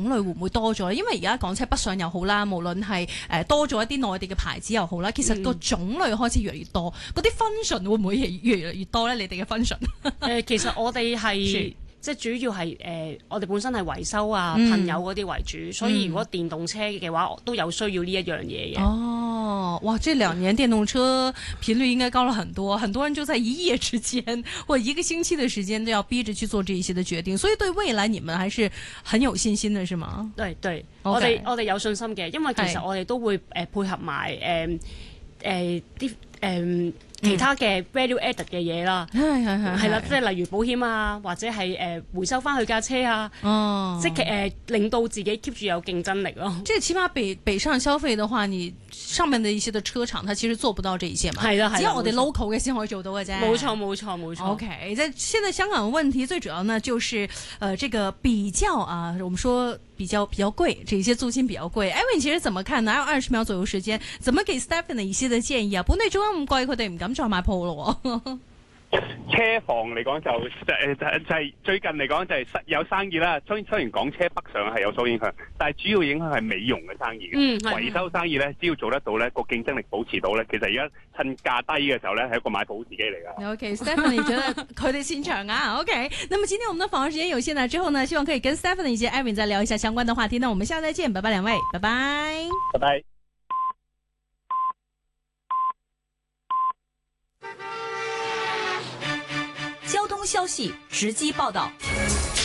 類會唔會多咗？因為而家港車北上又好啦，無論係多咗一啲內地嘅牌子又好啦，其實個種類開始越嚟越多，嗰啲 function 會唔會越嚟越多咧？你哋嘅 function？ 其實我哋係即係主要係我哋本身係維修啊、噴油嗰啲為主，所以如果電動車嘅話，都有需要呢一樣嘢嘅。 哦，哇！這2年電動車頻率應該高了很多，很多人就在一夜之間或一個星期的時間都要逼着去做這一些的決定，所以對未來你們還是很有信心的，是嗎？ 對， Okay. 我哋有信心嘅，因為其實我哋都會配合埋其他嘅 value added 嘅嘢啦，係啦，即係例如保險啊，或者係回收翻佢架車啊，即係令到自己 keep 住有競爭力咯。 即係起碼北上消費的話，你上面的一些的車廠，它其實做不到這一些嘛。係啦，只有我哋 local 嘅先可以做到嘅啫。冇錯。OK， 在現在香港問題最主要呢，就是這個比較啊，我們說比較貴，這些租金比較貴。Evan 其實怎麼看呢？還有20秒左右時間，怎麼給 Stephen 一些的建議啊？本地租金咁貴，佢哋唔敢再買鋪咯。 車房嚟講就係最近嚟講就係有生意啦。雖然港車北上係有所影響，但係主要影響係美容嘅生意嘅。維修生意咧，只要做得到咧，個競爭力保持到咧，其實而家趁價低嘅時候咧，係一個買保時機嚟㗎。 OK，Stephanie 你覺得佢哋擅長啊？OK，那麼今天我們的訪問時間有限啦，之後呢，希望可以跟 Stephanie 以及 Evan 再聊一下相關的話題。那我們下次再見，拜拜兩位，拜拜， 拜拜。 交通消息直擊報道。